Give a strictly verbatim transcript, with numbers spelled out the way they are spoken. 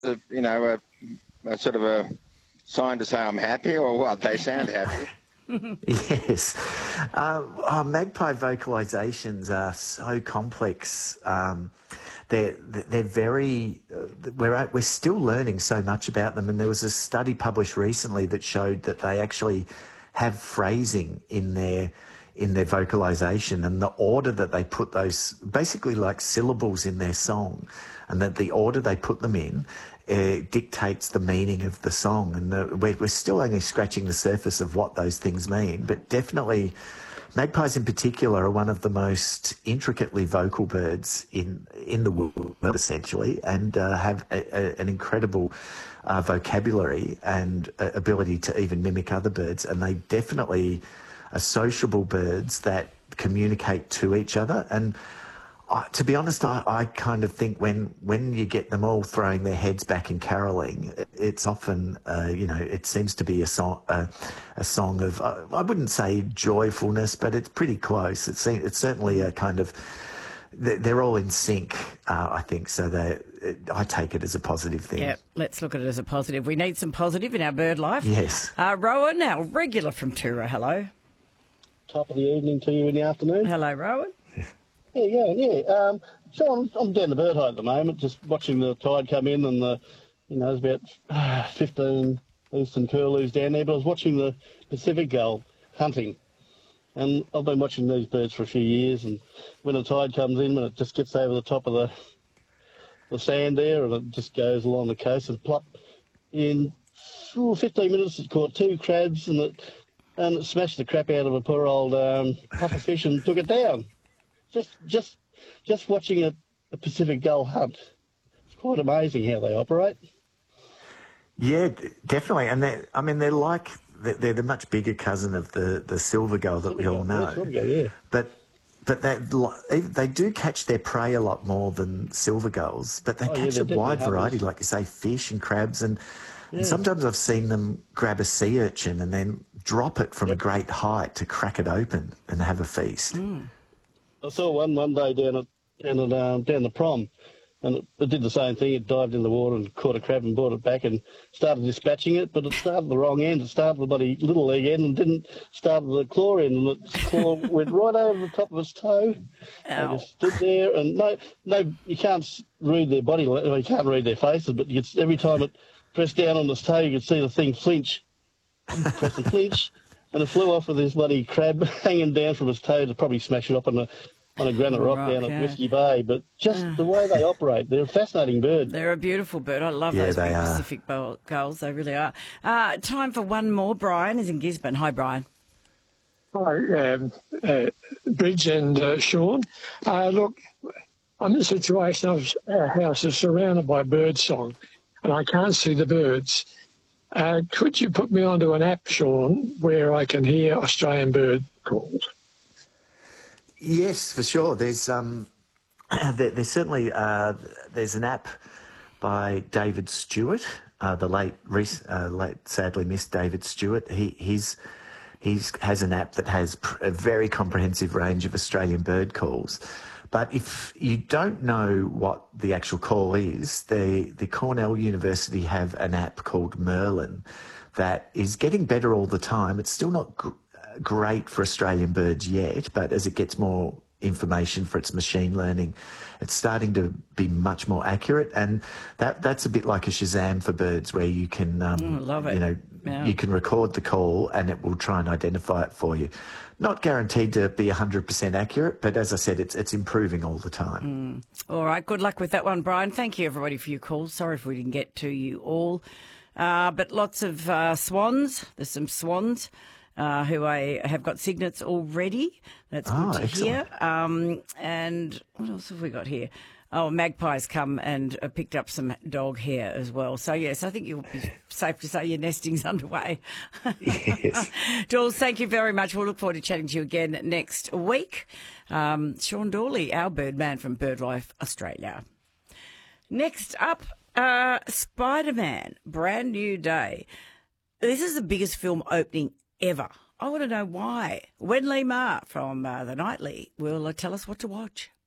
a, you know, a, a sort of a sign to say I'm happy, or what? They sound happy. Yes. Uh, oh, magpie vocalizations are so complex. Um, they're, they're very, uh, we're, we're still learning so much about them. And there was a study published recently that showed that they actually have phrasing in their in their vocalization, and the order that they put those, basically like syllables in their song, and that the order they put them in uh, dictates the meaning of the song. And the, we're, we're still only scratching the surface of what those things mean, but definitely magpies in particular are one of the most intricately vocal birds in in the world, essentially, and uh, have a, a, an incredible uh, vocabulary and uh, ability to even mimic other birds. And they definitely are sociable birds that communicate to each other. And I, to be honest, I, I kind of think when when you get them all throwing their heads back and caroling, it, it's often, uh, you know, it seems to be a song, uh, a song of, uh, I wouldn't say joyfulness, but it's pretty close. It's, it's certainly a kind of, they're all in sync, uh, I think, so they, I take it as a positive thing. Yeah, let's look at it as a positive. We need some positive in our bird life. Yes. Uh, Rowan, our regular from Tura, hello. Top of the evening to you in the afternoon. Hello, Rowan. Yeah, yeah, yeah. Um, Sean, I'm down the bird high at the moment, just watching the tide come in, and the, you know, there's about uh, fifteen eastern curlews down there. But I was watching the Pacific gull hunting, and I've been watching these birds for a few years. And when the tide comes in, when it just gets over the top of the the sand there, and it just goes along the coast, and plop, in ooh, fifteen minutes, it caught two crabs, and it and it smashed the crap out of a poor old um, pufferfish and took it down. Just, just, just watching a, a Pacific gull hunt. It's quite amazing how they operate. Yeah, definitely. And they, I mean, they're like they're, they're the much bigger cousin of the, the silver gull that Silver we all gull, know. yeah, silver gull, yeah. But but they they do catch their prey a lot more than silver gulls. But they Oh, yeah, catch they're a wide definitely variety, hunters. like you say, fish and crabs, and, Yeah. and sometimes I've seen them grab a sea urchin and then drop it from a great height to crack it open and have a feast. I saw one one day down at down at um, down the prom, and it, it did the same thing. It dived in the water and caught a crab and brought it back and started dispatching it, but it started the wrong end. It started the bloody little leg end and didn't start the claw end, and its claw went right over the top of its toe. They Ow. just stood there, and no, no, you can't s- read their body, well, you can't read their faces, but you could, every time it pressed down on its toe, you could see the thing flinch, press and flinch. And it flew off with this bloody crab hanging down from its toe to probably smash it up on a on a granite rock, Rock, down yeah. at Whiskey Bay. But just the way they operate, they're a fascinating bird. They're a beautiful bird. I love Yeah, those they big are. Pacific bowl- gulls. They really are. Uh, time for one more. Brian is in Gisborne. Hi, Brian. Hi, um, uh, Bridge and uh, Sean. Uh, look, I'm in a situation of our house is surrounded by bird song, and I can't see the birds. Uh, could you put me onto an app, Sean, where I can hear Australian bird calls? Yes, for sure. There's um, there, there's certainly uh, there's an app by David Stewart, uh, the late, rec- uh, late, sadly missed David Stewart. He he's he's has an app that has pr- a very comprehensive range of Australian bird calls. But if you don't know what the actual call is, the, the Cornell University have an app called Merlin that is getting better all the time. It's still not gr- great for Australian birds yet, but as it gets more information for its machine learning, it's starting to be much more accurate. And that that's a bit like a Shazam for birds, where you can, um, Mm, love it. you know, Yeah. you can record the call and it will try and identify it for you. Not guaranteed to be one hundred percent accurate, but as I said, it's it's improving all the time. All right, good luck with that one, Brian. Thank you, everybody, for your calls. Sorry if we didn't get to you all. Uh, but lots of uh, swans. There's some swans uh, who I have got signets already. That's good Ah, to excellent. hear. Um, and what else have we got here? Oh, magpies come and uh, picked up some dog hair as well. So, yes, I think you'll be safe to say your nesting's underway. Yes. Jules, thank you very much. We'll look forward to chatting to you again next week. Um, Sean Dawley, our birdman from BirdLife Australia. Next up, uh, Spider-Man, brand new day. This is the biggest film opening ever. I want to know why. Wen Lee Ma from uh, The Nightly will uh, tell us what to watch.